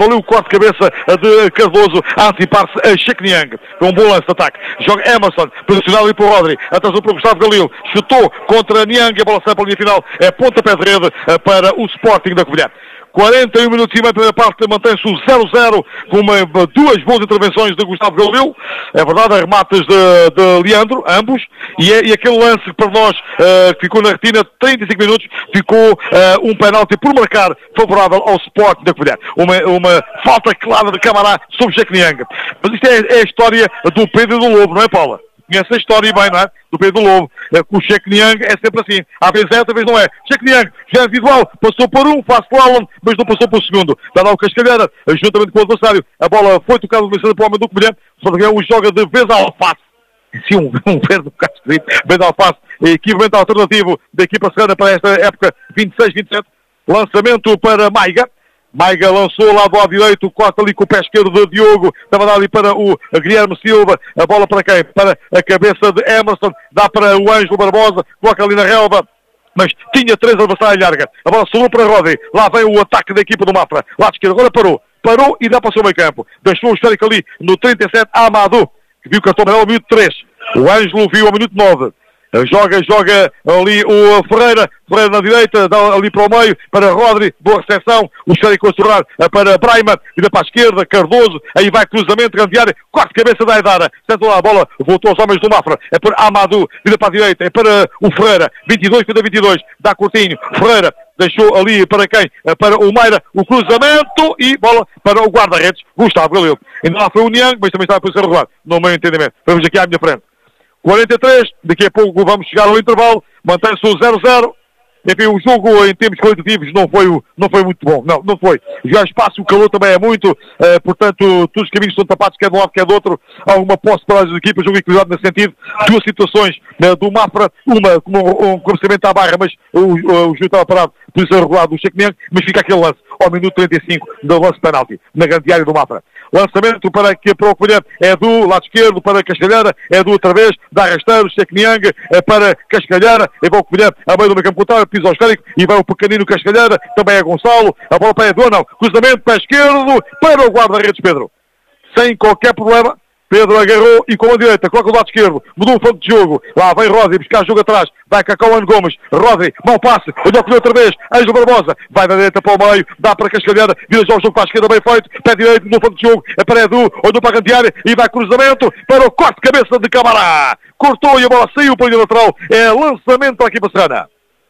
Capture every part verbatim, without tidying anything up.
valeu o corte de cabeça de Cardoso a antecipar-se a Sheikh com um bom lance de ataque. Joga Emerson, posicionado ali para o Rodri, atrasou para o Gustavo Galil, chutou contra Niang, a bola sai para a linha final, é pontapé de rede para o Sporting da Covilhã. quarenta e um minutos e meio, primeira parte, mantém-se o zero zero, com uma, duas boas intervenções de Gustavo Galil, é verdade, remates de, de Leandro, ambos, e, é, e aquele lance que para nós uh, ficou na retina, trinta e cinco minutos, ficou uh, um penalti por marcar favorável ao Sporting da Covilhã. Uma, uma falta clara de Camará sobre Sheikh Niang. Mas isto é, é a história do Pedro do Lobo, não é, Paula? Conhece a história bem, não é? Do Pedro do Lobo. Com o Sheikh Niang é sempre assim. Às vezes é, outra vez não é. Sheikh Niang, já é individual, passou por um, faz slalom, mas não passou por o segundo. Dá lá o Cascalheira, juntamente com o adversário. A bola foi tocada no para o homem do Covilhã. O Sporting joga de vez ao alface. Sim, um, um verde um bocado esquisito. Vez ao alface. Equipamento alternativo da equipa serrana para esta época vinte e seis vinte e sete. Lançamento para Maiga. Maiga lançou lá do lado direito, corta ali com o pé esquerdo de Diogo, estava a dar ali para o Guilherme Silva, a bola para quem? Para a cabeça de Emerson, dá para o Ângelo Barbosa, coloca ali na relva, mas tinha três adversários larga, a bola sobrou para Rodri, lá vem o ataque da equipa do Mafra, lado esquerdo, agora parou, parou e dá para o seu meio campo, deixou o esférico ali no trinta e sete, Amadou, que viu o cartão amarelo ao minuto três, o Ângelo viu ao minuto nove. Joga, joga ali o Ferreira, Ferreira na direita, dá ali para o meio, para Rodri, boa recepção, o esférico a sobrar para Braima, vira para a esquerda, Cardoso, aí vai cruzamento, grande área, quarto cabeça da Aidara, senta lá a bola, voltou aos homens do Mafra, é para Amadou, vira para a direita, é para o Ferreira, vinte e dois para vinte e dois, dá curtinho, Ferreira, deixou ali para quem? Para o Meira, o cruzamento e bola para o guarda-redes, Gustavo Galil. Ainda lá foi o Niang, mas também está a posição regular, no meu entendimento. Vamos aqui à minha frente. quarenta e três, daqui a pouco vamos chegar ao intervalo, mantém-se o zero zero. Enfim, o jogo em termos qualitativos não foi, não foi muito bom, não, não foi. Já espaço, o calor também é muito, uh, portanto, todos os caminhos são tapados, quer de um lado, quer do outro. Há uma posse para as equipas, jogo equilibrado nesse sentido. Duas situações uh, do Mafra, uma com um, um cabeceamento à barra, mas o, o, o jogo estava parado, posição regular do Sheikh Niang, mas fica aquele lance, ao minuto trinta e cinco, do lance penalti, na grande área do Mafra. Lançamento para que para o Covilhã é do lado esquerdo, para Cascalheira, é do outra vez, da rasteiro, Sheikh Niang, é para Cascalheira, é para o Covilhã, a meio do meio campo contrário, piso ao esférico, e vai o pequenino Cascalheira, também é Gonçalo, a bola para Edu, não, cruzamento para a esquerdo, para o guarda-redes Pedro. Sem qualquer problema, Pedro agarrou e com a direita, coloca o lado esquerdo, mudou o fundo de jogo, lá vem Rodri, buscar jogo atrás, vai Cacau Ano Gomes, Rodri, mau passe, olhou que outra vez, Ângelo Barbosa, vai da direita para o meio, dá para Cascalheira, vira já o jogo para a esquerda, bem feito, pé direito, no fundo de jogo, é para Edu, olhou para a grande área e vai cruzamento para o corte de cabeça de Camará, cortou e a bola saiu para o lateral, é lançamento para a equipa serrana.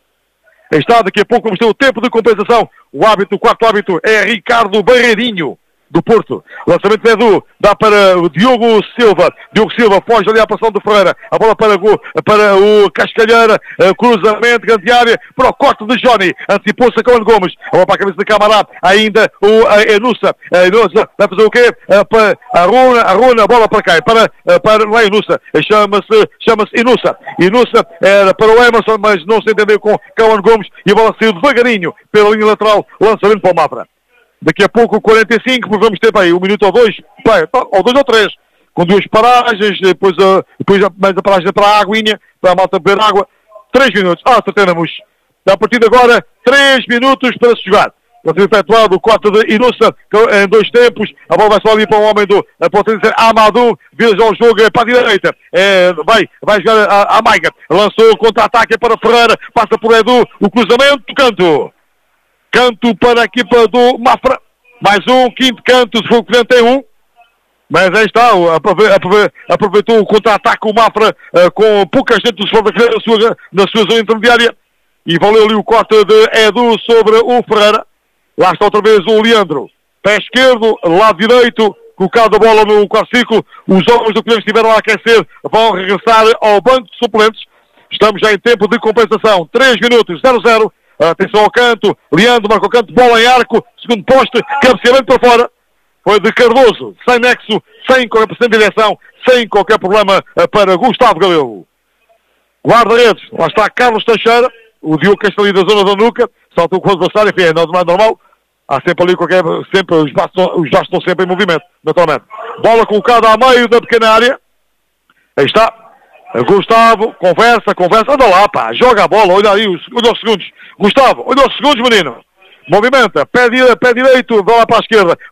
Está, daqui a pouco vamos ter o tempo de compensação, o árbitro, o quarto árbitro é Ricardo Barreirinho, do Porto. Lançamento de Edu, dá para o Diogo Silva. Diogo Silva foge ali à passão do Ferreira. A bola para o, para o Cascalheira. Cruzamento, grande área, para o corte de Johnny. Antecipou-se a Coen Gomes. A bola para a cabeça de Camará. Ainda o Enussa. Enussa vai fazer o quê? Para a Runa, a Runa, a bola para cá. Para, para, não é Enussa. Chama-se, chama-se Enussa. Enussa era para o Emerson, mas não se entendeu com Coen Gomes. E a bola saiu devagarinho pela linha lateral. Lançamento para o Mafra. Daqui a pouco, quarenta e cinco, vamos ter bem um minuto ou dois, bem, ou dois ou três, com duas paragens, depois, uh, depois mais a paragem para a aguinha, para a malta beber água, três minutos. Ah, tratemos. A partir de agora, três minutos para se jogar. Vai ser efetuado o corte de Inussa em dois tempos. A bola vai só ali para o homem do potência Amadou. Vira já o jogo para a direita. É, vai, vai jogar a, a Maiga. Lançou o contra-ataque para Ferreira. Passa por Edu. O cruzamento, canto. Canto para a equipa do Mafra. Mais um, quinto canto, se for o que tem um. Mas aí está, aproveitou o contra-ataque o Mafra uh, com pouca gente do Sport na sua, na sua zona intermediária. E valeu ali o corte de Edu sobre o Ferreira. Lá está outra vez o Leandro. Pé esquerdo, lado direito, colocado a bola no quarto círculo. Os homens do que estiveram a aquecer vão regressar ao banco de suplentes. Estamos já em tempo de compensação. três minutos, zero zero. Atenção ao canto, Leandro marca o canto, bola em arco, segundo poste, cabeceamento para fora. Foi de Cardoso, sem nexo, sem, sem direção, sem qualquer problema para Gustavo Galil. Guarda-redes, lá está Carlos Teixeira, o Diogo que está ali da zona da nuca, saltou com o adversário, enfim, é normal, normal. Há sempre ali qualquer, sempre, os braços, os braços estão sempre em movimento, naturalmente. Bola colocada a meio da pequena área. Aí está. Gustavo, conversa, conversa, anda lá, pá, joga a bola, olha aí, os, olha os segundos. Gustavo, olha os segundos, menino. Movimenta, pé, dire, pé direito, vai lá para a esquerda.